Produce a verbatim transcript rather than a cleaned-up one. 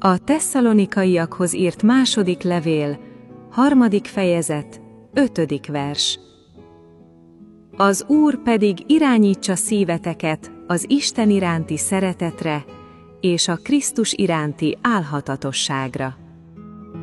A Tesszalonikaiakhoz írt második levél, harmadik fejezet, ötödik vers. Az Úr pedig irányítsa szíveteket az Isten iránti szeretetre és a Krisztus iránti álhatatosságra.